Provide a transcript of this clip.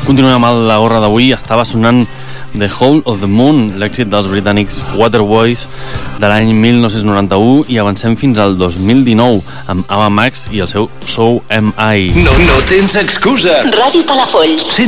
Continuem amb la gorra d'avui. Estava sonant The Hole of the Moon, l'èxit dels britànics Waterboys de l'any 1991, i avancem fins al 2019 amb Ava Max i el seu So Am I. No tens excusa. Ràdio Palafolls.